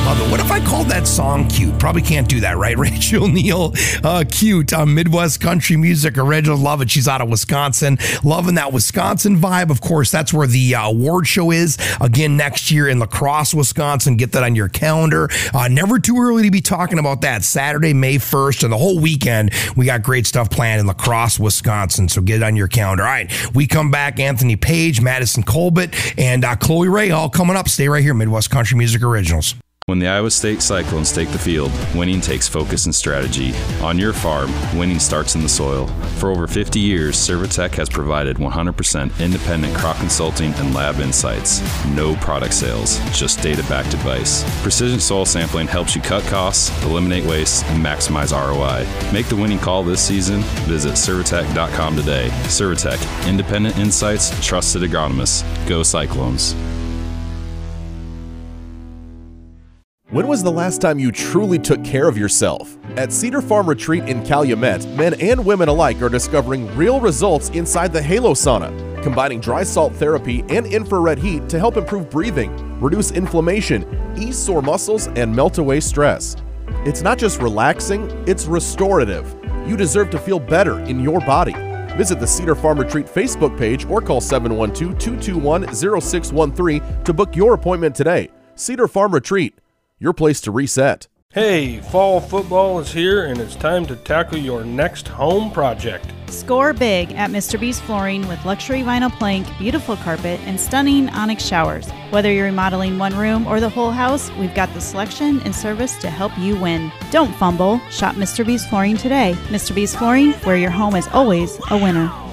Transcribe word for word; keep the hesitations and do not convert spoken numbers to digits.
Love it. What if I called that song cute? Probably can't do that, right? Rachel Neal, uh, cute on Midwest Country Music Originals. Love it. She's out of Wisconsin. Loving that Wisconsin vibe. Of course, that's where the uh, award show is. Again, next year in La Crosse, Wisconsin. Get that on your calendar. Uh, never too early to be talking about that. Saturday, May first, and the whole weekend. We got great stuff planned in La Crosse, Wisconsin. So get it on your calendar. All right. We come back. Anthony Page, Madison Colbert, and uh, Chloe Ray all coming up. Stay right here. Midwest Country Music Originals. When the Iowa State Cyclones take the field, winning takes focus and strategy. On your farm, winning starts in the soil. For over fifty years, Servitech has provided one hundred percent independent crop consulting and lab insights. No product sales, just data-backed advice. Precision soil sampling helps you cut costs, eliminate waste, and maximize R O I. Make the winning call this season. Visit Servitech dot com today. Servitech, independent insights, trusted agronomists. Go Cyclones. When was the last time you truly took care of yourself? At Cedar Farm Retreat in Calumet, men and women alike are discovering real results inside the Halo Sauna, combining dry salt therapy and infrared heat to help improve breathing, reduce inflammation, ease sore muscles, and melt away stress. It's not just relaxing, it's restorative. You deserve to feel better in your body. Visit the Cedar Farm Retreat Facebook page or call seven one two, two two one, zero six one three to book your appointment today. Cedar Farm Retreat, your place to reset. Hey, fall football is here and it's time to tackle your next home project. Score big at Mister B's Flooring with luxury vinyl plank, beautiful carpet, and stunning onyx showers. Whether you're remodeling one room or the whole house, we've got the selection and service to help you win. Don't fumble. Shop Mister B's Flooring today. Mister B's Flooring, where your home is always a winner.